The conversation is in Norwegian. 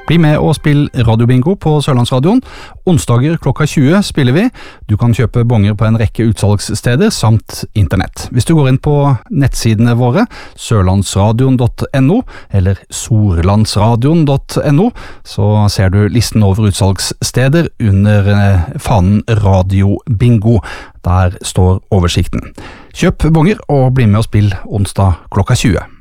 Bli med og spill radiobingo på Sørlandsradioen. Onsdager klokka 20 spiller vi. Du kan kjøpe bonger på en rekke utsalgssteder samt internett. Hvis du går inn på nettsidene våre, sørlandsradion.no eller sorlandsradion.no, så ser du listen over utsalgssteder under fanen radiobingo. Der står oversikten. Kjøp bonger og bli med og spill onsdag klokka 20.